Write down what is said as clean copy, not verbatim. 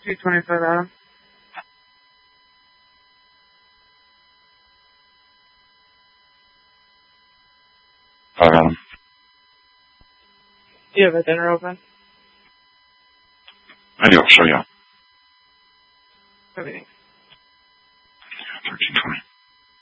225 Adam. Adam. Do you have a dinner open? I do, so yeah. Everything. 1320.